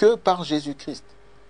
que par Jésus-Christ.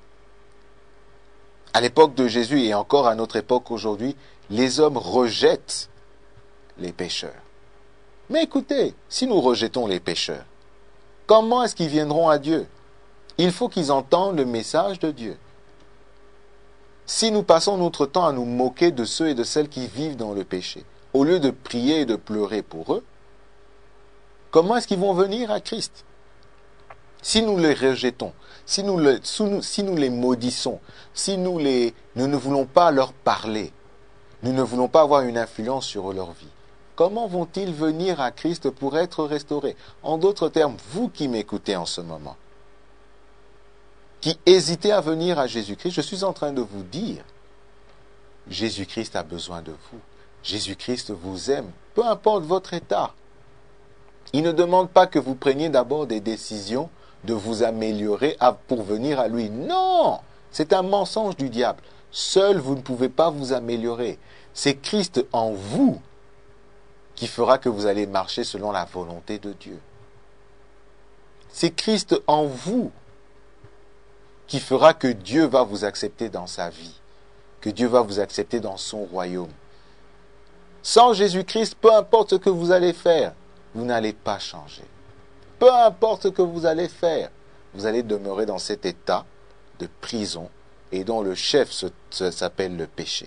À l'époque de Jésus et encore à notre époque aujourd'hui, les hommes rejettent les pécheurs. Mais écoutez, si nous rejetons les pécheurs, comment est-ce qu'ils viendront à Dieu? Il faut qu'ils entendent le message de Dieu. Si nous passons notre temps à nous moquer de ceux et de celles qui vivent dans le péché, au lieu de prier et de pleurer pour eux, comment est-ce qu'ils vont venir à Christ? Si nous les rejetons, si nous les maudissons, si nous ne voulons pas leur parler, nous ne voulons pas avoir une influence sur leur vie, comment vont-ils venir à Christ pour être restaurés? En d'autres termes, vous qui m'écoutez en ce moment, qui hésitez à venir à Jésus-Christ, je suis en train de vous dire, Jésus-Christ a besoin de vous. Jésus-Christ vous aime, peu importe votre état. Il ne demande pas que vous preniez d'abord des décisions de vous améliorer pour venir à lui. Non! C'est un mensonge du diable. Seul, vous ne pouvez pas vous améliorer. C'est Christ en vous qui fera que vous allez marcher selon la volonté de Dieu. C'est Christ en vous qui fera que Dieu va vous accepter dans sa vie, que Dieu va vous accepter dans son royaume. Sans Jésus-Christ, peu importe ce que vous allez faire, vous n'allez pas changer. Peu importe ce que vous allez faire, vous allez demeurer dans cet état de prison et dont le chef s'appelle le péché.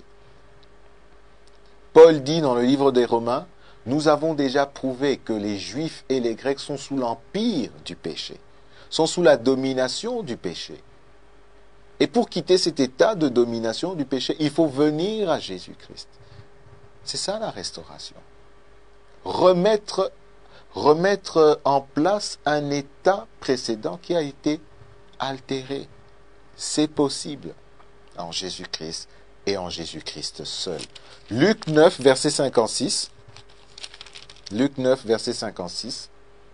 Paul dit dans le livre des Romains, nous avons déjà prouvé que les Juifs et les Grecs sont sous l'empire du péché, sont sous la domination du péché. Et pour quitter cet état de domination du péché, il faut venir à Jésus-Christ. C'est ça la restauration. Remettre en place un état précédent qui a été altéré. C'est possible en Jésus-Christ et en Jésus-Christ seul. Luc 9, verset 56. Luc 9, verset 56.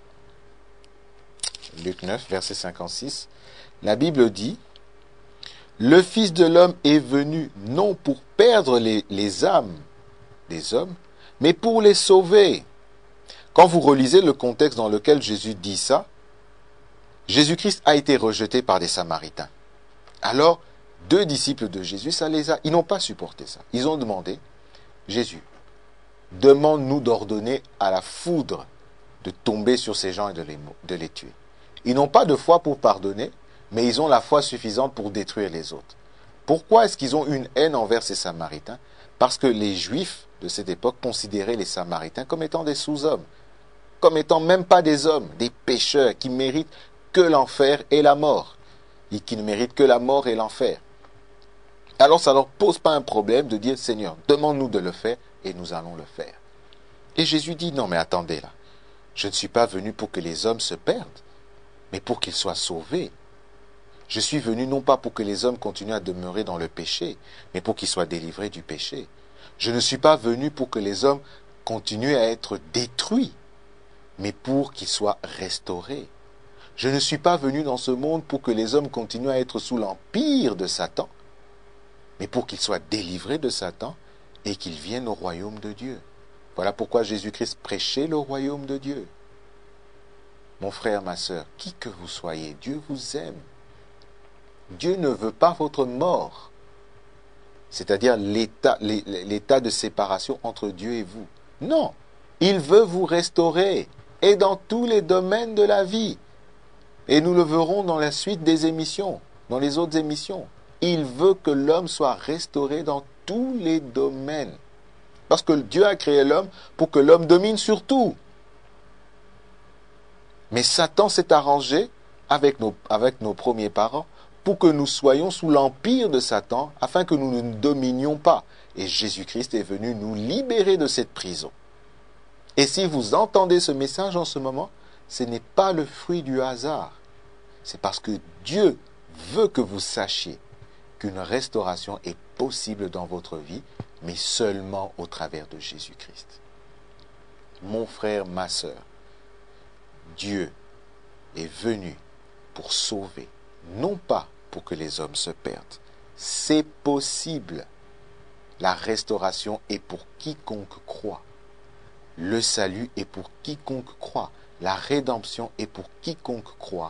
Luc 9, verset 56. La Bible dit, « Le Fils de l'homme est venu non pour perdre les âmes des hommes, mais pour les sauver. » Quand vous relisez le contexte dans lequel Jésus dit ça, Jésus-Christ a été rejeté par des Samaritains. Alors, 2 disciples de Jésus, ils n'ont pas supporté ça. Ils ont demandé, Jésus, demande-nous d'ordonner à la foudre de tomber sur ces gens et de les tuer. Ils n'ont pas de foi pour pardonner, mais ils ont la foi suffisante pour détruire les autres. Pourquoi est-ce qu'ils ont une haine envers ces Samaritains? Parce que les Juifs de cette époque considéraient les Samaritains comme étant des sous-hommes, comme étant même pas des hommes, des pécheurs qui méritent que l'enfer et la mort, et qui ne méritent que la mort et l'enfer. Alors ça ne leur pose pas un problème de dire, Seigneur, demande-nous de le faire, et nous allons le faire. Et Jésus dit, non mais attendez là, je ne suis pas venu pour que les hommes se perdent, mais pour qu'ils soient sauvés. Je suis venu non pas pour que les hommes continuent à demeurer dans le péché, mais pour qu'ils soient délivrés du péché. Je ne suis pas venu pour que les hommes continuent à être détruits, mais pour qu'ils soient restaurés. Je ne suis pas venu dans ce monde pour que les hommes continuent à être sous l'empire de Satan, mais pour qu'ils soient délivrés de Satan et qu'ils viennent au royaume de Dieu. Voilà pourquoi Jésus-Christ prêchait le royaume de Dieu. Mon frère, ma sœur, qui que vous soyez, Dieu vous aime. Dieu ne veut pas votre mort, c'est-à-dire l'état de séparation entre Dieu et vous. Non, il veut vous restaurer, et dans tous les domaines de la vie. Et nous le verrons dans la suite des émissions, dans les autres émissions. Il veut que l'homme soit restauré dans tous les domaines. Parce que Dieu a créé l'homme pour que l'homme domine sur tout. Mais Satan s'est arrangé avec nos premiers parents pour que nous soyons sous l'empire de Satan, afin que nous ne dominions pas. Et Jésus-Christ est venu nous libérer de cette prison. Et si vous entendez ce message en ce moment, ce n'est pas le fruit du hasard. C'est parce que Dieu veut que vous sachiez qu'une restauration est possible dans votre vie, mais seulement au travers de Jésus-Christ. Mon frère, ma sœur, Dieu est venu pour sauver, non pas pour que les hommes se perdent. C'est possible. La restauration est pour quiconque croit. Le salut est pour quiconque croit. La rédemption est pour quiconque croit